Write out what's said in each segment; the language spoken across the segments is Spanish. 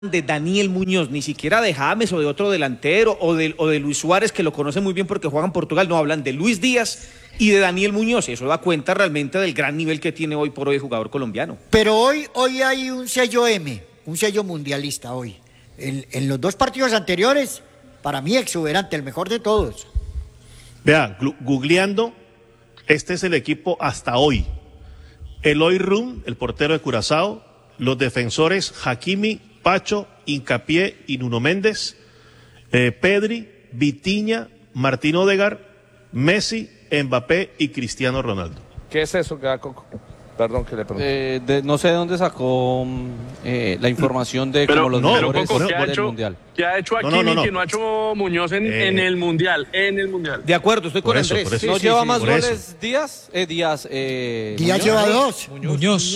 de Daniel Muñoz, ni siquiera de James o de otro delantero o de Luis Suárez, que lo conoce muy bien porque juega en Portugal. No, hablan de Luis Díaz y de Daniel Muñoz. Eso da cuenta realmente del gran nivel que tiene hoy por hoy el jugador colombiano. Pero hoy hay un sello M, un sello mundialista hoy. En los dos partidos anteriores, para mí exuberante, el mejor de todos. Vea, googleando, este es el equipo hasta hoy. Eloy Rum, el portero de Curazao, los defensores Hakimi, Pacho, Hincapié y Nuno Méndez, Pedri, Vitinha, Martín Odegaard, Messi, Mbappé y Cristiano Ronaldo. ¿Qué es eso que da Coco? Perdón que le pregunto. No sé de dónde sacó la información de como los mejores del Mundial. ¿Qué ha hecho Hakimi que no ha hecho Muñoz en el Mundial? En el Mundial. De acuerdo, estoy con Andrés. Por eso. ¿No lleva más goles Díaz? Díaz lleva dos. Muñoz.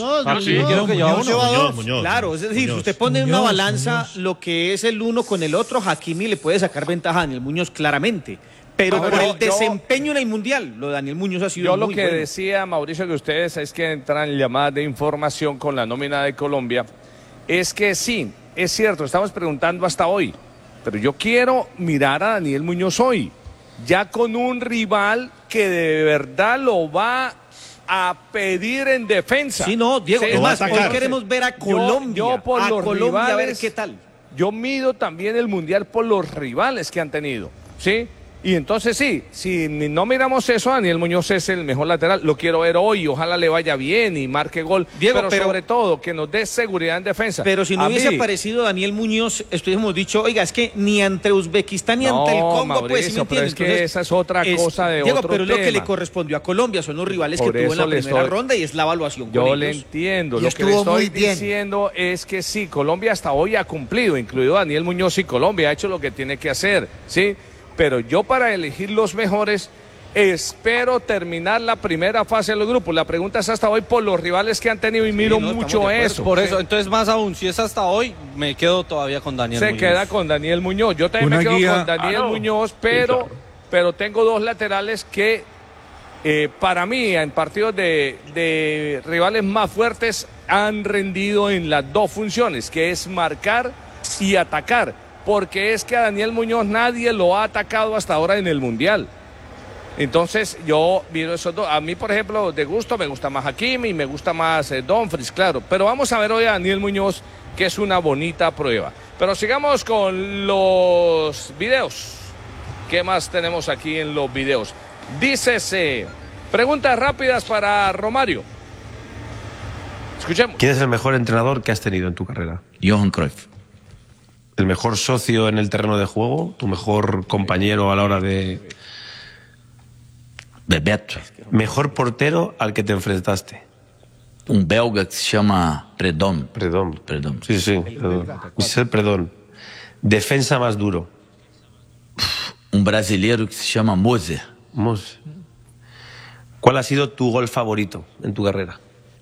Muñoz. Claro, es decir, si usted pone en una balanza lo que es el uno con el otro, Hakimi le puede sacar ventaja a Daniel Muñoz claramente. Pero por el desempeño en el Mundial, lo de Daniel Muñoz ha sido muy bueno. Yo lo que decía, Mauricio, que ustedes es que entran llamadas de información con la nómina de Colombia, es que sí, es cierto, estamos preguntando hasta hoy, pero yo quiero mirar a Daniel Muñoz hoy, ya con un rival que de verdad lo va a pedir en defensa. Sí, no, Diego, es más, hoy queremos ver a Colombia, a ver qué tal. Yo mido también el Mundial por los rivales que han tenido, ¿sí? Y entonces sí, si no miramos eso, Daniel Muñoz es el mejor lateral. Lo quiero ver hoy, ojalá le vaya bien y marque gol. Diego, pero sobre todo que nos dé seguridad en defensa. Pero si no hubiese aparecido Daniel Muñoz, estuviésemos dicho, oiga, es que ni ante Uzbekistán ni ante el Congo, Mauricio, pues, ¿sí me entiendes? Pero es que esa es otra cosa de Diego, otro pero tema. Lo que le correspondió a Colombia son los rivales que tuvo en la primera ronda y es la evaluación con ellos. Le entiendo. Lo que le estoy diciendo es que sí, Colombia hasta hoy ha cumplido, incluido Daniel Muñoz, y Colombia ha hecho lo que tiene que hacer, ¿sí? Pero yo para elegir los mejores espero terminar la primera fase de los grupos. La pregunta es hasta hoy por los rivales que han tenido y miro mucho eso. Por eso, entonces más aún, si es hasta hoy, me quedo todavía con Daniel Muñoz. Se queda con Daniel Muñoz. Yo también me quedo con Daniel Muñoz, pero tengo dos laterales que para mí en partidos de rivales más fuertes han rendido en las dos funciones, que es marcar y atacar. Porque es que a Daniel Muñoz nadie lo ha atacado hasta ahora en el Mundial. Entonces yo miro esos dos. A mí, por ejemplo, de gusto me gusta más Hakimi, me gusta más Dumfries, claro. Pero vamos a ver hoy a Daniel Muñoz, que es una bonita prueba. Pero sigamos con los videos. ¿Qué más tenemos aquí en los videos? Dícese, preguntas rápidas para Romario. Escuchemos. ¿Quién es el mejor entrenador que has tenido en tu carrera? Johan Cruyff. ¿El mejor socio en el terreno de juego? ¿Tu mejor compañero a la hora de...? Bebeto. ¿Mejor portero al que te enfrentaste? Un belga que se llama Predom. Predom. Sí. Michel Predom. ¿Defensa más duro? Un brasileiro que se llama Moser. ¿Cuál ha sido tu gol favorito en tu carrera?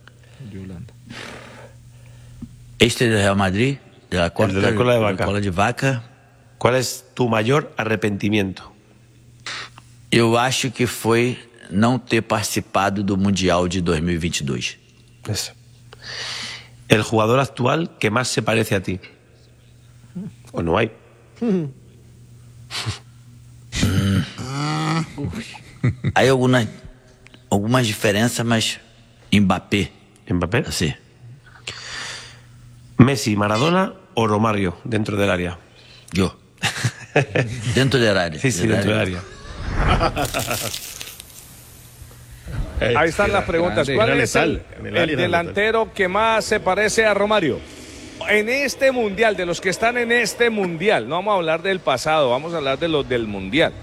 Este de Real Madrid. De la cola de vaca. ¿Cuál es tu mayor arrepentimiento? Eu acho que foi não ter participado do Mundial de 2022. Eso. ¿El jugador actual que más se parece a ti? ¿O no hay? Hay algumas diferenças, mas Mbappé. ¿Mbappé? Sí. ¿Messi, Maradona o Romario dentro del área? Yo. Dentro del área. Sí, dentro del área. Ahí están las preguntas. ¿Cuál es el delantero que más se parece a Romario? En este Mundial, de los que están en este Mundial, no vamos a hablar del pasado, vamos a hablar de los del Mundial.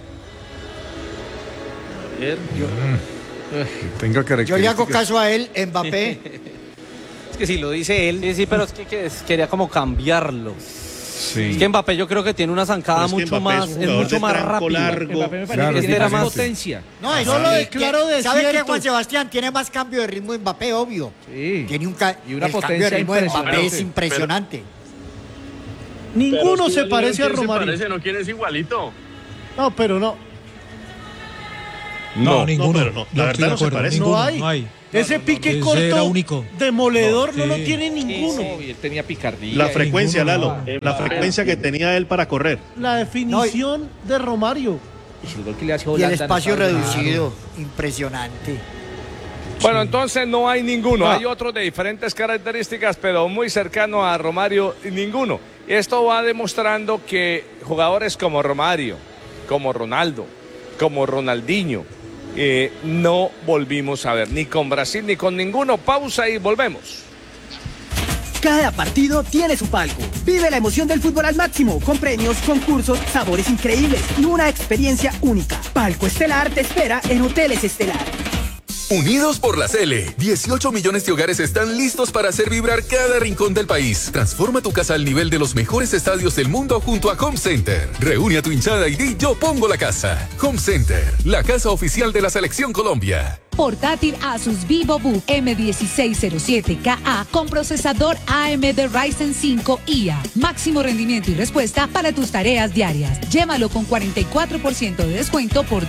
Yo le hago caso a él, Mbappé. Es que si lo dice él. Sí, pero es que quería como cambiarlo. Sí. Es que Mbappé yo creo que tiene una zancada mucho más, es mucho más rápido. Mbappé me parece que tiene más potencia. No, yo lo declaro de ¿sabe qué, Juan Sebastián? Tiene más cambio de ritmo Mbappé, obvio. Sí. Tiene una potencia de ritmo de Mbappé es impresionante. Ninguno se parece a Romario. ¿No quién es igualito? No, pero no. No, ninguno. Pero no. La verdad no se parece. No hay. Ese pique corto era único. Demoledor no lo tiene ninguno. Él tenía picardía. La frecuencia, Lalo, la frecuencia que tenía él para correr. La definición de Romario. Y el espacio reducido, impresionante. Bueno, entonces no hay ninguno. Hay otros de diferentes características, pero muy cercano a Romario, ninguno. Esto va demostrando que jugadores como Romario, como Ronaldo, como Ronaldinho, no volvimos a ver, ni con Brasil, ni con ninguno. Pausa y volvemos. Cada partido tiene su palco. Vive la emoción del fútbol al máximo, con premios, concursos, sabores increíbles y una experiencia única. Palco Estelar te espera en Hoteles Estelar. Unidos por la Cele, 18 millones de hogares están listos para hacer vibrar cada rincón del país. Transforma tu casa al nivel de los mejores estadios del mundo junto a Home Center. Reúne a tu hinchada y di yo pongo la casa. Home Center, la casa oficial de la Selección Colombia. Portátil Asus VivoBook M1607KA con procesador AMD Ryzen 5 IA. Máximo rendimiento y respuesta para tus tareas diarias. Llévalo con 44% de descuento por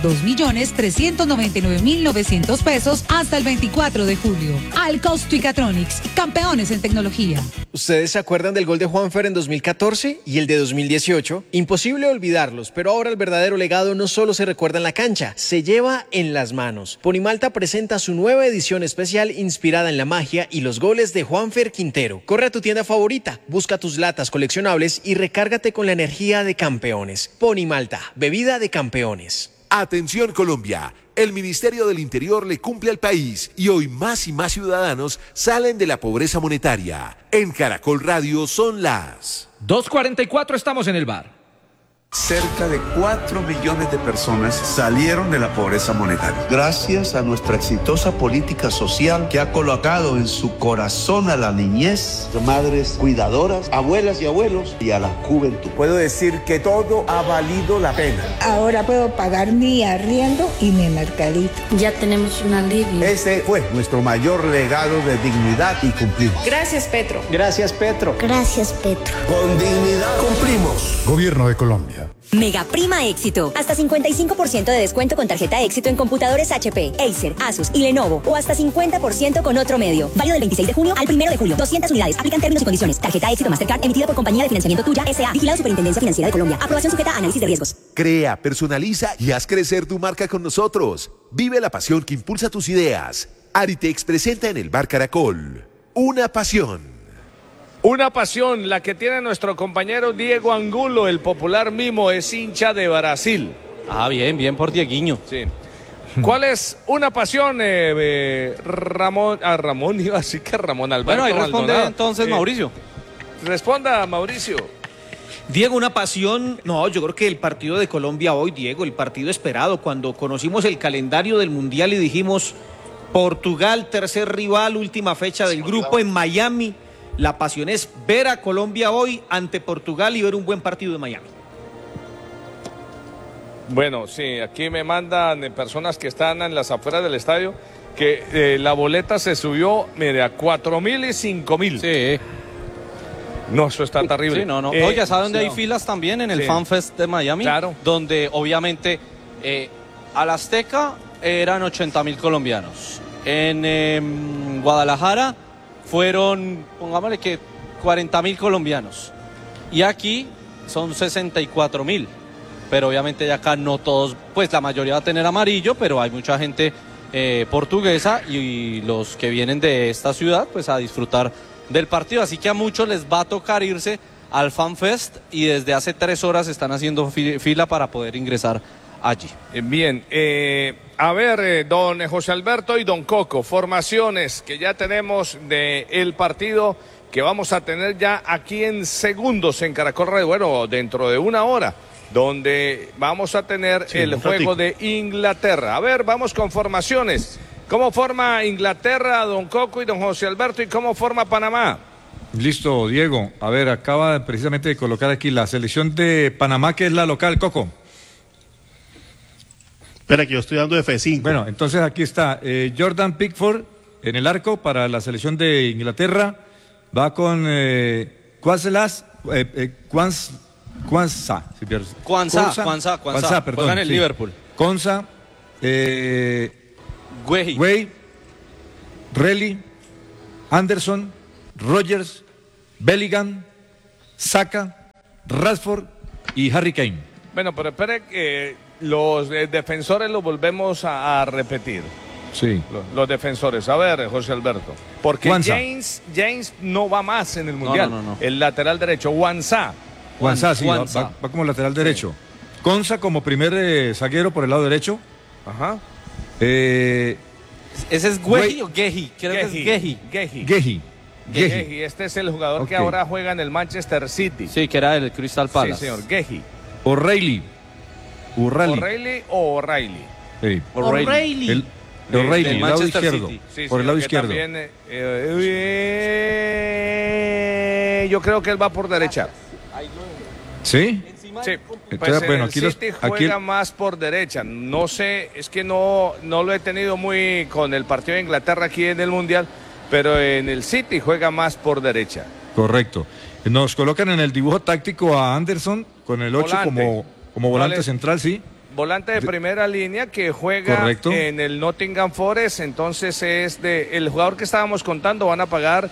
2.399.900 pesos hasta el 24 de julio. Alcos Twicatronics, campeones en tecnología. ¿Ustedes se acuerdan del gol de Juanfer en 2014 y el de 2018? Imposible olvidarlos, pero ahora el verdadero legado no solo se recuerda en la cancha, se lleva en las manos. Ponimalta presenta su nueva edición especial inspirada en la magia y los goles de Juanfer Quintero. Corre a tu tienda favorita, busca tus latas coleccionables y recárgate con la energía de campeones. Ponimalta, bebida de campeones. Atención Colombia, el Ministerio del Interior le cumple al país y hoy más y más ciudadanos salen de la pobreza monetaria. En Caracol Radio son las 2:44, estamos en el bar. Cerca de 4 millones de personas salieron de la pobreza monetaria. Gracias a nuestra exitosa política social que ha colocado en su corazón a la niñez, madres cuidadoras, abuelas y abuelos y a la juventud. Puedo decir que todo ha valido la pena. Ahora puedo pagar mi arriendo y mi mercadito. Ya tenemos un alivio. Ese fue nuestro mayor legado de dignidad y cumplimos. Gracias, Petro. Gracias, Petro. Gracias, Petro. Con dignidad cumplimos. Gobierno de Colombia. Mega Prima Éxito. Hasta 55% de descuento con tarjeta Éxito en computadores HP, Acer, Asus y Lenovo. O hasta 50% con otro medio. Válido del 26 de junio al 1 de julio. 200 unidades. Aplican términos y condiciones. Tarjeta Éxito Mastercard emitida por Compañía de Financiamiento Tuya S.A. Vigilado Superintendencia Financiera de Colombia. Aprobación sujeta a análisis de riesgos. Crea, personaliza y haz crecer tu marca con nosotros. Vive la pasión que impulsa tus ideas. Aritex presenta en el Bar Caracol una pasión. Una pasión, la que tiene nuestro compañero Diego Angulo, el popular Mimo, es hincha de Brasil. Ah, bien por Dieguiño. Sí. ¿Cuál es una pasión, Ramón? Ramón iba así que Ramón Alberto. Bueno, ahí responde entonces Mauricio. Responda, Mauricio. Diego, una pasión. No, yo creo que el partido de Colombia hoy, Diego, el partido esperado, cuando conocimos el calendario del Mundial y dijimos Portugal, tercer rival, última fecha del grupo en Miami. La pasión es ver a Colombia hoy ante Portugal y ver un buen partido de Miami. Bueno, sí, aquí me mandan personas que están en las afueras del estadio que la boleta se subió, mire, a 4.000 y 5.000. Sí. No, eso está terrible. Sí, no. Oiga, ¿sabe dónde hay filas también? En el FanFest de Miami. Claro. Donde obviamente al Azteca eran 80.000 colombianos. En Guadalajara fueron, pongámosle que 40.000 colombianos. Y aquí son 64.000. Pero obviamente ya acá no todos, pues la mayoría va a tener amarillo, pero hay mucha gente portuguesa y los que vienen de esta ciudad, pues a disfrutar del partido. Así que a muchos les va a tocar irse al FanFest y desde hace 3 horas están haciendo fila para poder ingresar allí. Bien, a ver, don José Alberto y don Coco, formaciones que ya tenemos del partido que vamos a tener ya aquí en segundos en Caracol Radio, bueno, dentro de 1 hora, donde vamos a tener el juego de Inglaterra. A ver, vamos con formaciones. ¿Cómo forma Inglaterra, don Coco y don José Alberto, y cómo forma Panamá? Listo, Diego. A ver, acaba precisamente de colocar aquí la selección de Panamá, que es la local, Coco. Espera, que yo estoy dando F5. Bueno, entonces aquí está Jordan Pickford en el arco para la selección de Inglaterra. Va con Quanza, perdón. Juega en el Liverpool. Konsa, Güey. Relly, Anderson, Rogers, Bellingham, Saka, Rashford y Harry Kane. Bueno, pero espere que los defensores los volvemos a repetir. Sí. Los defensores. A ver, José Alberto. Porque Wanza. James no va más en el Mundial. No. El lateral derecho. Wanza. Wanza, sí, va como lateral derecho. Konsa como primer zaguero por el lado derecho. Ajá. ¿Ese es Guehi o Gehi? Creo que es Gehi. Gehi. Este es el jugador que ahora juega en el Manchester City. Sí, que era el Crystal Palace. Sí, señor. Gehi. O'Reilly. ¿O'Reilly o O'Reilly? Sí. O'Reilly. O'Reilly, el lado Manchester izquierdo. Sí, por el lado que izquierdo. También, yo creo que él va por derecha. ¿Sí? Sí. Entonces, Pues bueno, el City juega más por derecha. No sé, es que no lo he tenido muy con el partido de Inglaterra aquí en el Mundial, pero en el City juega más por derecha. Correcto. Nos colocan en el dibujo táctico a Anderson con el 8 como volante central, sí. Volante de primera línea que juega Correcto. en el Nottingham Forest, entonces el jugador que estábamos contando van a pagar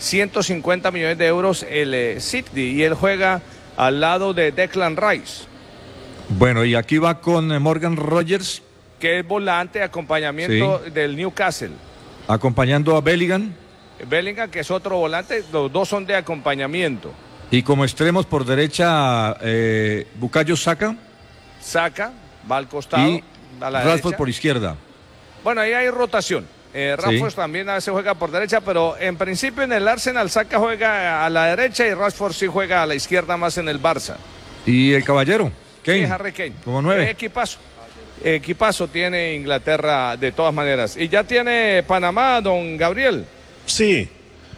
150 millones de euros el City y él juega al lado de Declan Rice. Bueno, y aquí va con Morgan Rogers. Que es volante de acompañamiento del Newcastle. Acompañando a Bellingham. Bellingham, que es otro volante, los dos son de acompañamiento. Y como extremos por derecha, Bukayo Saka. Saka, va al costado, y a la Rashford derecha. por izquierda. Bueno, ahí hay rotación. Rashford también a veces juega por derecha, pero en principio en el Arsenal Saka juega a la derecha y Rashford sí juega a la izquierda más en el Barça. Y el caballero, Kane. Sí, Harry Kane. Como 9. Equipazo tiene Inglaterra de todas maneras. Y ya tiene Panamá, don Gabriel. Sí.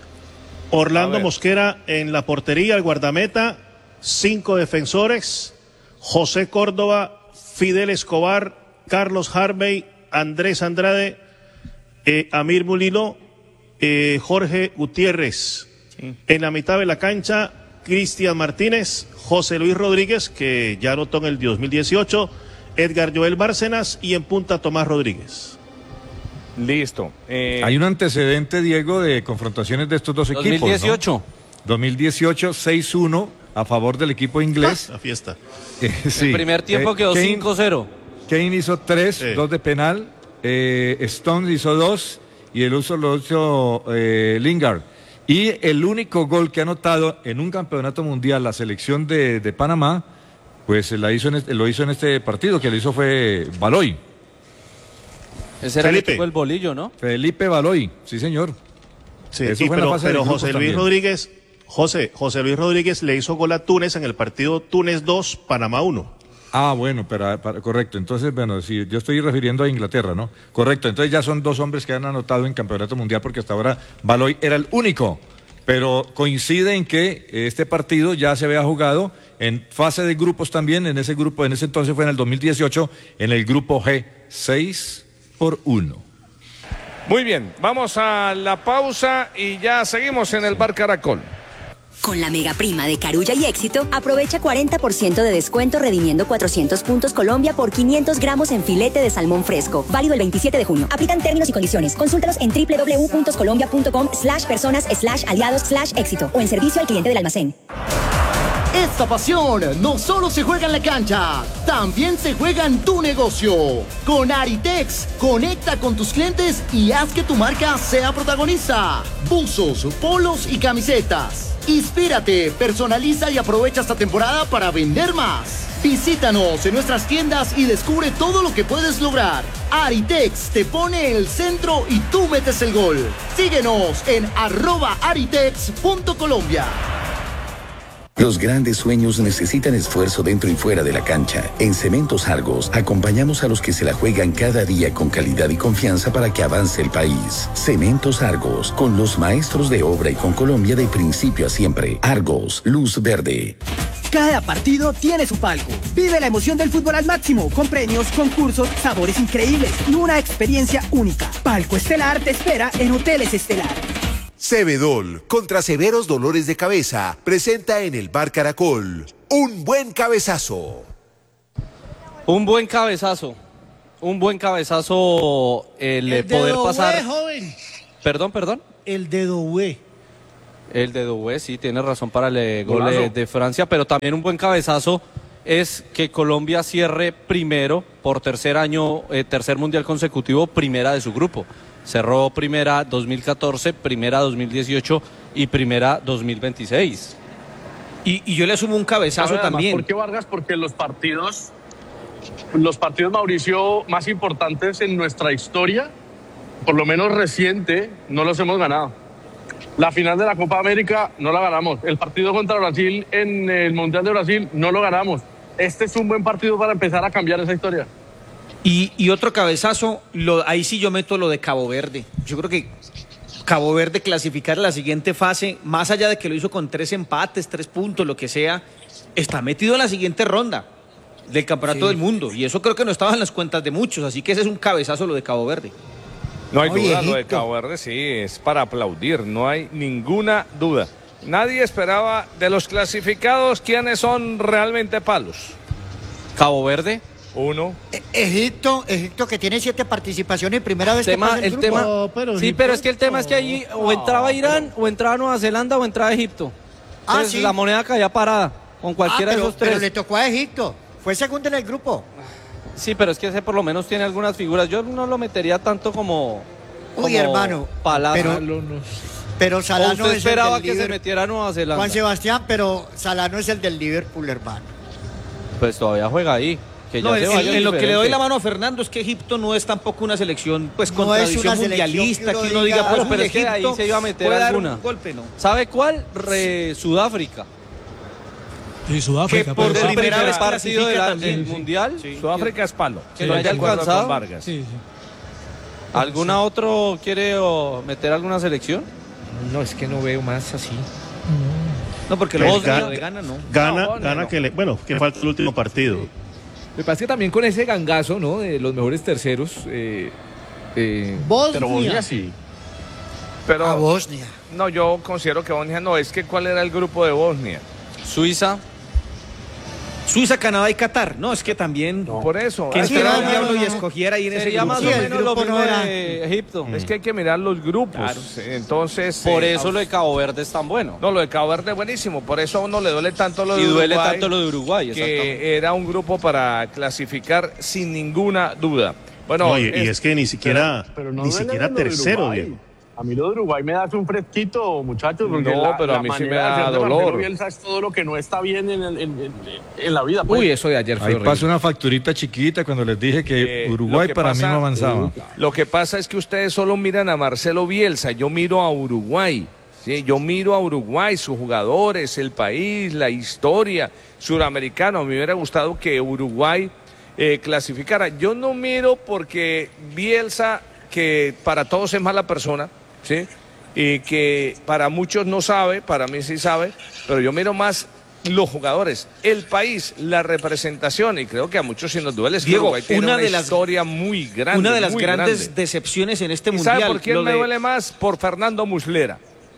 Orlando Mosquera en la portería, el guardameta, 5 defensores, José Córdoba, Fidel Escobar, Carlos Harvey, Andrés Andrade, Amir Mulino, Jorge Gutiérrez. Sí. En la mitad de la cancha, Cristian Martínez, José Luis Rodríguez, que ya anotó en el 2018, Edgar Joel Bárcenas y en punta Tomás Rodríguez. Listo. Hay un antecedente, Diego, de confrontaciones de estos dos equipos. 2018. ¿No? 2018, 6-1 a favor del equipo inglés. La fiesta. Sí. El primer tiempo quedó 5-0. Kane hizo 3, 2 de penal. Stones hizo 2 y el uso lo hizo Lingard. Y el único gol que ha anotado en un campeonato mundial la selección de Panamá, pues lo hizo en este partido, que lo hizo fue Baloy. Ese era el equipo del bolillo, ¿no? Felipe Baloy, sí señor. Sí, pero José Luis Rodríguez, José Luis Rodríguez le hizo gol a Túnez en el partido Túnez 2, Panamá 1. Ah, bueno, correcto. Entonces, bueno, sí, yo estoy refiriendo a Inglaterra, ¿no? Correcto, entonces ya son 2 hombres que han anotado en campeonato mundial porque hasta ahora Baloy era el único. Pero coincide en que este partido ya se había jugado en fase de grupos también, en ese entonces fue en el 2018, en el grupo G, 6-1. Muy bien, vamos a la pausa y ya seguimos en el Bar Caracol. Con la mega prima de Carulla y Éxito, aprovecha 40% de descuento redimiendo 400 puntos Colombia por 500 gramos en filete de salmón fresco. Válido el 27 de junio. Aplican términos y condiciones. Consúltalos en www.colombia.com/personas/aliados/éxito o en servicio al cliente del almacén. Esta pasión no solo se juega en la cancha, también se juega en tu negocio. Con Aritex, conecta con tus clientes y haz que tu marca sea protagonista. Buzos, polos y camisetas. Inspírate, personaliza y aprovecha esta temporada para vender más. Visítanos en nuestras tiendas y descubre todo lo que puedes lograr. Aritex te pone en el centro y tú metes el gol. Síguenos en @aritex.colombia. Los grandes sueños necesitan esfuerzo dentro y fuera de la cancha. En Cementos Argos acompañamos a los que se la juegan cada día con calidad y confianza para que avance el país. Cementos Argos, con los maestros de obra y con Colombia de principio a siempre. Argos, luz verde. Cada partido tiene su palco. Vive la emoción del fútbol al máximo, con premios, concursos, sabores increíbles y una experiencia única. Palco Estelar te espera en Hoteles Estelar. Cebedol, contra severos dolores de cabeza, presenta en el Bar Caracol un buen cabezazo. Un buen cabezazo. Un buen cabezazo el poder pasar. Joven. Perdón. El de Doué. El de Doué, sí, tiene razón para el gol de Francia, pero también un buen cabezazo es que Colombia cierre primero, por tercer mundial consecutivo, primera de su grupo. Cerró primera 2014, primera 2018 y primera 2026. Y yo le asumo un cabezazo también. ¿Por qué, Vargas? Porque los partidos, Mauricio, más importantes en nuestra historia, por lo menos reciente, no los hemos ganado. La final de la Copa América no la ganamos. El partido contra Brasil en el Mundial de Brasil no lo ganamos. Este es un buen partido para empezar a cambiar esa historia. Y otro cabezazo, ahí sí yo meto lo de Cabo Verde. Yo creo que Cabo Verde clasificar a la siguiente fase, más allá de que lo hizo con 3 empates, 3 puntos, lo que sea, está metido en la siguiente ronda del Campeonato del Mundo. Y eso creo que no estaba en las cuentas de muchos. Así que ese es un cabezazo lo de Cabo Verde. No hay duda, lo de Cabo Verde sí, es para aplaudir, no hay ninguna duda. Nadie esperaba de los clasificados quiénes son realmente palos. Cabo Verde. 1. Egipto que tiene 7 participaciones, primera vez que pasa el grupo. Pero es que el tema es que allí o entraba Irán, o entraba Nueva Zelanda, o entraba Egipto. Entonces, sí. La moneda caía parada con cualquiera de esos tres. Pero le tocó a Egipto, fue segundo en el grupo. Sí, pero es que ese por lo menos tiene algunas figuras. Yo no lo metería tanto como hermano, Palacio. Pero Salah no es el del esperaba que se metiera a Nueva Zelanda. Juan Sebastián, pero Salah no es el del Liverpool, hermano. Pues todavía juega ahí. Que no, ya en lo que le doy la mano a Fernando es que Egipto no es tampoco una selección pues con tradición mundialista, que uno diga, pues, pero es que ahí se iba a meter alguna. Golpe, ¿no? ¿Sabe cuál? Sudáfrica. Sí, Sudáfrica. Que por primera vez partido del Mundial. Sí. Sudáfrica es palo. Que lo haya alcanzado. Vargas. Sí. ¿Alguna otro quiere meter alguna selección? No, es que no veo más así. No, porque lo de Ghana no. Gana que falta el último partido. Me parece que también con ese gangazo, ¿no? De los mejores terceros. Bosnia. Pero Bosnia sí. Pero a Bosnia. No, yo considero que Bosnia no. Es que ¿cuál era el grupo de Bosnia? Suiza, Canadá y Qatar. No, es que también. No. Por eso. Que entrara el diablo y escogiera ahí en ese grupo. Más o menos lo mismo de Egipto. Es que hay que mirar los grupos. Claro. Entonces. Por eso lo de Cabo Verde es tan bueno. No, lo de Cabo Verde es buenísimo. Por eso a uno le duele tanto lo de Uruguay. Y duele tanto lo de Uruguay, que era un grupo para clasificar sin ninguna duda. Bueno, no, y es que ni siquiera tercero, Diego. A mí lo de Uruguay me da un fresquito, muchachos, porque pero a mí sí me da dolor. Bielsa es todo lo que no está bien en la vida. Pues. Uy, eso de ayer fue horrible. Pasó una facturita chiquita cuando les dije que Uruguay para mí no avanzaba. Lo que pasa es que ustedes solo miran a Marcelo Bielsa, yo miro a Uruguay. Sí, yo miro a Uruguay, sus jugadores, el país, la historia suramericana. A mí me hubiera gustado que Uruguay clasificara. Yo no miro porque Bielsa, que para todos es mala persona, ¿sí? Y que para muchos no sabe, para mí sí sabe, pero yo miro más los jugadores, el país, la representación, y creo que a muchos sí nos duele. Diego, Uruguay tiene una historia muy grande. Una de las grandes decepciones en este mundial. ¿Sabe por quién me duele más? Por Fernando Muslera.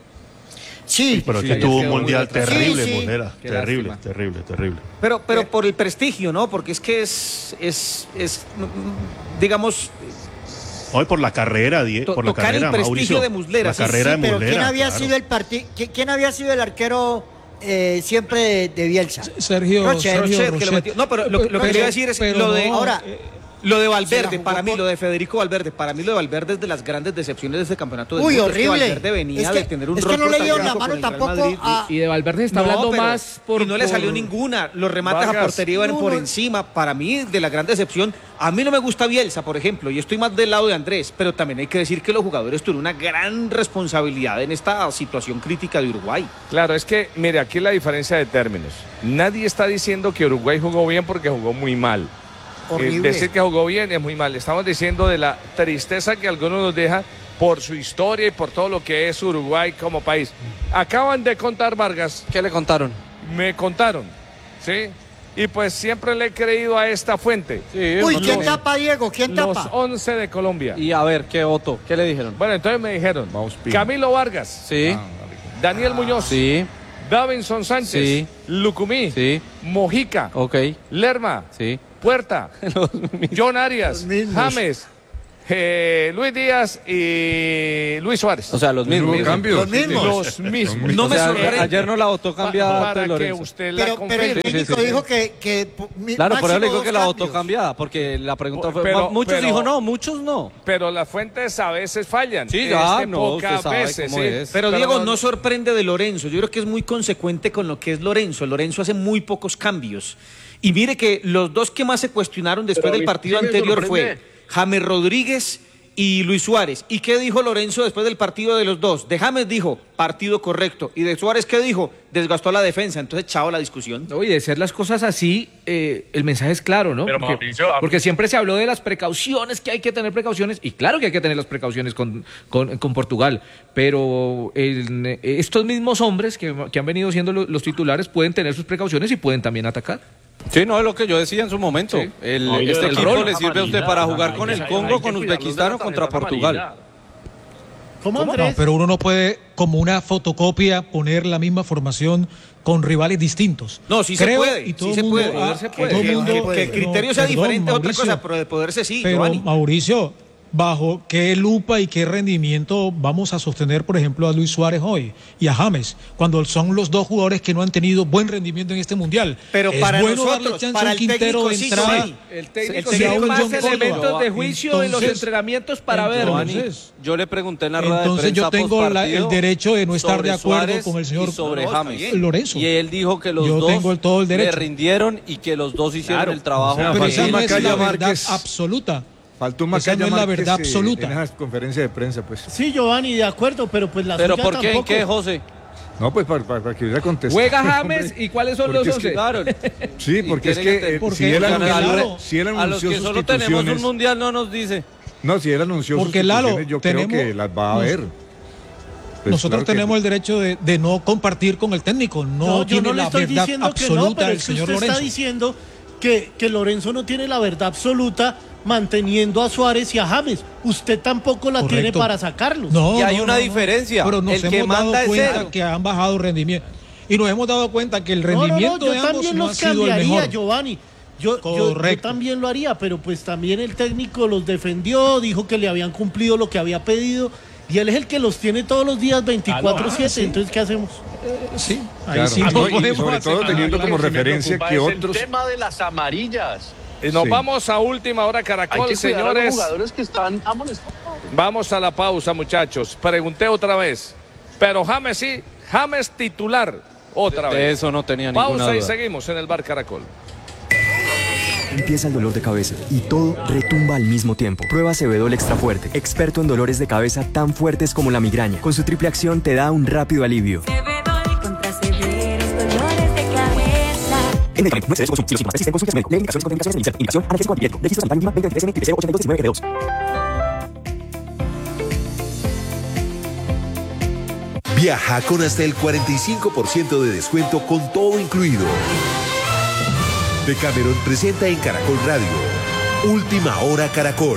Sí, pero que tuvo un mundial terrible, Muslera. Terrible. Pero por el prestigio, ¿no? Porque es que es digamos. Hoy por la carrera, por la carrera, el prestigio Mauricio, de Muslera. La carrera de Muslera. Pero ¿quién había sido el arquero siempre de Bielsa? Sergio Rochet. No, pero lo que quería decir es lo de ahora. Lo de Valverde, para mí, lo de Federico Valverde, para mí lo de Valverde es de las grandes decepciones de este campeonato del mundo. Horrible. Valverde venía de tener un rostro no le dio la mano tampoco y de Valverde se está hablando más y no le salió ninguna. Los remates a portería iban por encima. Para mí, de la gran decepción, a mí no me gusta Bielsa, por ejemplo, y estoy más del lado de Andrés, pero también hay que decir que los jugadores tuvieron una gran responsabilidad en esta situación crítica de Uruguay. Claro, es que, mire, aquí la diferencia de términos. Nadie está diciendo que Uruguay jugó bien porque jugó muy mal. Decir que jugó bien es muy mal. Estamos diciendo de la tristeza que algunos nos deja por su historia y por todo lo que es Uruguay como país. Acaban de contar, Vargas. ¿Qué le contaron? Me contaron, ¿sí? Y pues siempre le he creído a esta fuente. Sí, uy, ¿quién tapa, Diego? ¿Quién tapa? Los 11 de Colombia. Y a ver, ¿qué Otto? ¿Qué le dijeron? Bueno, entonces me dijeron Camilo Vargas. Sí. Daniel Muñoz. Sí. Davinson Sánchez. Sí. Lucumí. Sí. Mojica. Ok. Lerma. Sí. Puerta, John Arias, James, Luis Díaz y Luis Suárez. O sea, los mismos. Cambios. Los mismos. No me sorprende. Ayer no la votó cambiada. Para que usted la pero el técnico dijo que claro, por eso le digo máximo que la dos votó cambios. cambiada, porque la pregunta fue... Pero- muchos pero- dijo no, muchos no. Pero las fuentes a veces fallan. Sí, ya, no, pocas usted sabe veces, cómo sí. es. Pero Diego, no sorprende de Lorenzo. Yo creo que es muy consecuente con lo que es Lorenzo. Lorenzo hace muy pocos cambios. Y mire que los dos que más se cuestionaron después Pero a del mí partido sí me anterior sorprende. fue James Rodríguez y Luis Suárez. ¿Y qué dijo Lorenzo después del partido de los dos? De James dijo, partido correcto. Y de Suárez, ¿qué dijo? Desgastó la defensa. Entonces, chao la discusión. No, y de ser las cosas así, el mensaje es claro, ¿no? Pero, Mauricio, porque siempre se habló de las precauciones, que hay que tener precauciones, y claro que hay que tener las precauciones con Portugal, pero estos mismos hombres que han venido siendo los titulares pueden tener sus precauciones y pueden también atacar. Sí, no es lo que yo decía en su momento. Sí. Este el equipo rol le sirve a usted para jugar con el Congo, con Uzbekistán o contra Portugal. ¿Cómo, Andrés? No, pero uno no puede, como una fotocopia, poner la misma formación con rivales distintos. No, sí Creo, se puede. y todo Sí se el mundo- puede. ah, Se que puede. todo el mundo- Que el criterio sea perdón, diferente es otra Mauricio, cosa, pero de poderse sí, Pero, Giovanni. Mauricio, ¿bajo qué lupa y qué rendimiento vamos a sostener, por ejemplo, a Luis Suárez hoy y a James, cuando son los dos jugadores que no han tenido buen rendimiento en este Mundial? Pero es para bueno nosotros, darle chance para a el un Quintero técnico de sí, entrada. sí. El técnico Sí, tiene a un más John elementos Córdoba. de juicio en los Entonces- entrenamientos para ver. entonces- Yo le pregunté en la rueda de Entonces prensa yo tengo postpartido el derecho de no estar sobre de acuerdo Suárez con el señor y sobre James. Lorenzo. Y él dijo que los Yo dos tengo todo el le derecho. rindieron y que los dos hicieron el trabajo. O sea, Pero faltó esa no es Macaya la verdad Márquez. absoluta. Faltó Esa Macaya no es la Márquez, verdad absoluta. En esa conferencia de prensa, pues. Sí, Giovanni, de acuerdo, pero pues la ¿Pero suya por qué? ¿En tampoco. qué, José? No, pues para que hubiera contestado. Juega James y ¿cuáles son los Porque es que- 11? Claro. Sí, porque es que ¿Por si qué? él Porque anunció, Lalo, si él A los anunció que solo tenemos un sustituciones, mundial no nos dice. no, si él anunció Porque, Lalo, sustituciones, yo creo tenemos- que las va a ver. Pues Nosotros claro que- tenemos el derecho de no compartir con el técnico. No, yo tiene no le la estoy verdad diciendo que absoluta no, pero el es que señor usted está Lorenzo. diciendo que Lorenzo no tiene la verdad absoluta manteniendo a Suárez y a James. Usted tampoco la Correcto. tiene para sacarlos. No, Y hay no, una no, no. diferencia. Pero nos El que hemos manda dado es cuenta él. que han bajado rendimiento. Y nos hemos dado cuenta que el No, rendimiento yo de ambos también no ha los sido el cambiaría, mejor. Giovanni. Yo Correcto. también lo haría, pero pues también el técnico los defendió, dijo que le habían cumplido lo que había pedido y él es el que los tiene todos los días 24/7, sí. entonces ¿qué hacemos? Sí, ahí Claro. sí Ah, no no, y podemos sobre hacer todo nada. teniendo como Lo que me referencia preocupa que es otros... el tema de las amarillas. Nos Sí. vamos a última hora, Hay Caracol, que cuidar a los señores. jugadores que están amonestados. Vamos a la pausa, muchachos. Pregunté otra vez. Pero James sí, James titular otra De vez. eso no tenía ninguna Pausa y duda. seguimos en el Bar Caracol. Empieza el dolor de cabeza y todo retumba al mismo tiempo. Prueba Acebedol Extra Fuerte, experto en dolores de cabeza tan fuertes como la migraña. Con su triple acción te da un rápido alivio. Contra severos dolores de cabeza. En medicamento, no excedes su consumo. Si los síntomas persisten, consulte a su médico. Lee indicaciones y contraindicaciones de indicación, analgésico antipirético. Registro sanitario INVIMA 2023 MX 8219 G2. Viaja con hasta el 45% de descuento con todo incluido. Decameron presenta en Caracol Radio Última Hora Caracol.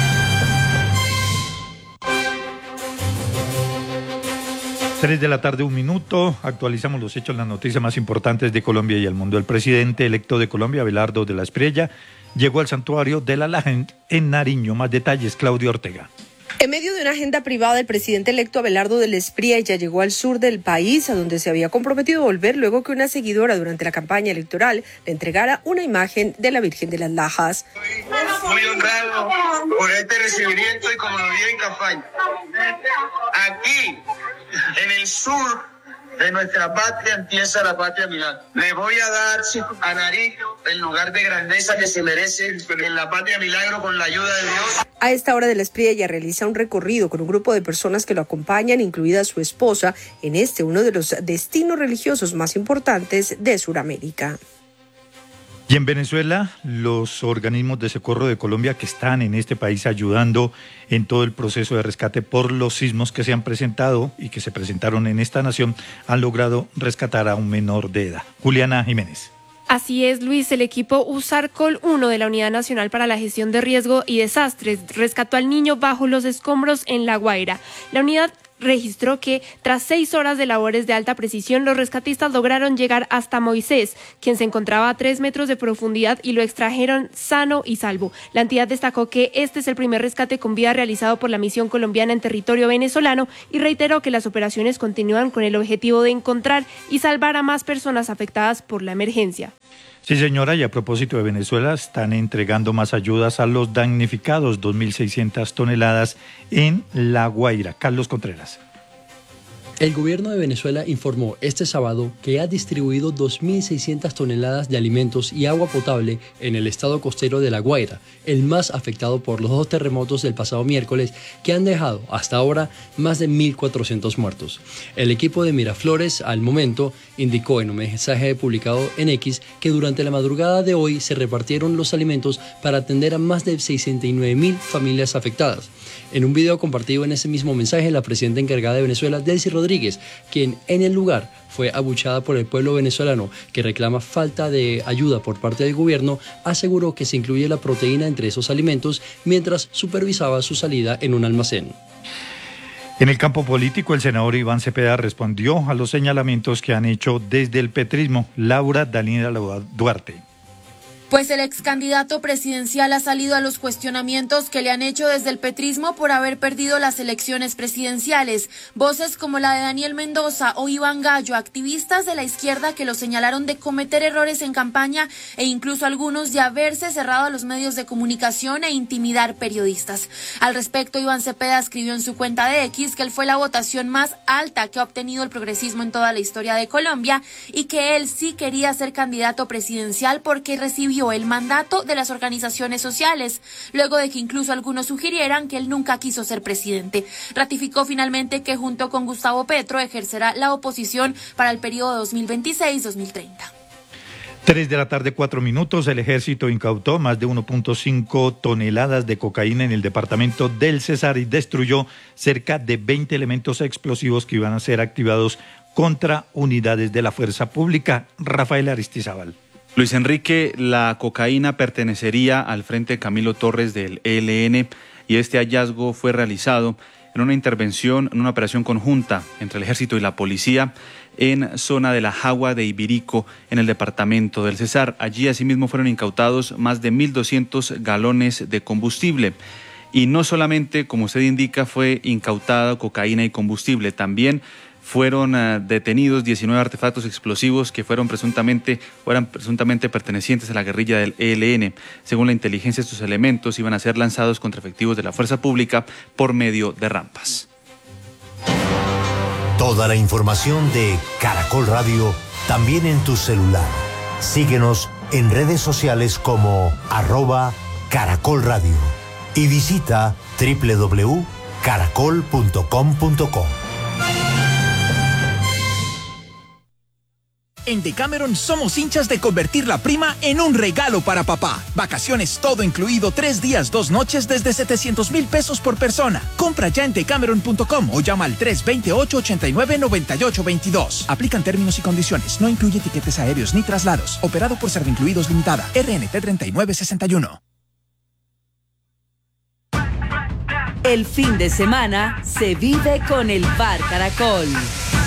Tres de la tarde, 1 minuto. Actualizamos los hechos, las noticias más importantes de Colombia y el mundo. El presidente electo de Colombia, Abelardo de la Espriella, llegó al santuario de la Laja en Nariño. Más detalles, Claudio Ortega. En medio de una agenda privada, el presidente electo Abelardo de la Espriella llegó al sur del país, a donde se había comprometido a volver luego que una seguidora durante la campaña electoral le entregara una imagen de la Virgen de las Lajas. Muy honrado por este recibimiento y como lo dije en campaña. Aquí, en el sur de nuestra patria, empieza la patria milagro. Le voy a dar a Nariño el lugar de grandeza que se merece en la patria milagro con la ayuda de Dios. A esta hora de la Espriella realiza un recorrido con un grupo de personas que lo acompañan, incluida su esposa, en uno de los destinos religiosos más importantes de Sudamérica. Y en Venezuela, los organismos de socorro de Colombia que están en este país ayudando en todo el proceso de rescate por los sismos que se han presentado y que se presentaron en esta nación, han logrado rescatar a un menor de edad. Juliana Jiménez. Así es, Luis. El equipo USARCOL 1 de la Unidad Nacional para la Gestión de Riesgo y Desastres rescató al niño bajo los escombros en La Guaira. La unidad registró que tras 6 horas de labores de alta precisión, los rescatistas lograron llegar hasta Moisés, quien se encontraba a 3 metros de profundidad, y lo extrajeron sano y salvo. La entidad destacó que este es el primer rescate con vida realizado por la misión colombiana en territorio venezolano y reiteró que las operaciones continúan con el objetivo de encontrar y salvar a más personas afectadas por la emergencia. Sí, señora, y a propósito de Venezuela, están entregando más ayudas a los damnificados, 2.600 toneladas en La Guaira. Carlos Contreras. El gobierno de Venezuela informó este sábado que ha distribuido 2.600 toneladas de alimentos y agua potable en el estado costero de La Guaira, el más afectado por los 2 terremotos del pasado miércoles que han dejado hasta ahora más de 1.400 muertos. El equipo de Miraflores, al momento, indicó en un mensaje publicado en X que durante la madrugada de hoy se repartieron los alimentos para atender a más de 69.000 familias afectadas. En un video compartido en ese mismo mensaje, la presidenta encargada de Venezuela, Delcy Rodríguez, quien en el lugar fue abuchada por el pueblo venezolano que reclama falta de ayuda por parte del gobierno, aseguró que se incluye la proteína entre esos alimentos mientras supervisaba su salida en un almacén. En el campo político, el senador Iván Cepeda respondió a los señalamientos que han hecho desde el petrismo. Laura Dalina Duarte. Pues el ex candidato presidencial ha salido a los cuestionamientos que le han hecho desde el petrismo por haber perdido las elecciones presidenciales. Voces como la de Daniel Mendoza o Iván Gallo, activistas de la izquierda que lo señalaron de cometer errores en campaña e incluso algunos de haberse cerrado a los medios de comunicación e intimidar periodistas. Al respecto, Iván Cepeda escribió en su cuenta de X que él fue la votación más alta que ha obtenido el progresismo en toda la historia de Colombia y que él sí quería ser candidato presidencial porque recibió el mandato de las organizaciones sociales, luego de que incluso algunos sugirieran que él nunca quiso ser presidente. Ratificó finalmente que junto con Gustavo Petro ejercerá la oposición para el periodo 2026-2030. 3 de la tarde, 4 minutos. El ejército incautó más de 1.5 toneladas de cocaína en el departamento del Cesar y destruyó cerca de 20 elementos explosivos que iban a ser activados contra unidades de la fuerza pública. Rafael Aristizábal. Luis Enrique, la cocaína pertenecería al Frente Camilo Torres del ELN y este hallazgo fue realizado en una intervención, en una operación conjunta entre el Ejército y la Policía en zona de la Jagua de Ibirico, en el departamento del Cesar. Allí asimismo fueron incautados más de 1.200 galones de combustible. Y no solamente, como usted indica, fue incautada cocaína y combustible, también fueron detenidos 19 artefactos explosivos que eran presuntamente pertenecientes a la guerrilla del ELN. Según la inteligencia, estos elementos iban a ser lanzados contra efectivos de la fuerza pública por medio de rampas. Toda la información de Caracol Radio también en tu celular. Síguenos en redes sociales como @Caracol Radio y visita www.caracol.com.co. En Decameron somos hinchas de convertir la prima en un regalo para papá. Vacaciones todo incluido, 3 días, 2 noches desde 700,000 pesos por persona. Compra ya en decameron.com o llama al 328-89-9822. Aplican términos y condiciones. No incluye tiquetes aéreos ni traslados. Operado por Servincluidos Limitada. RNT 3961. El fin de semana se vive con el Bar Caracol.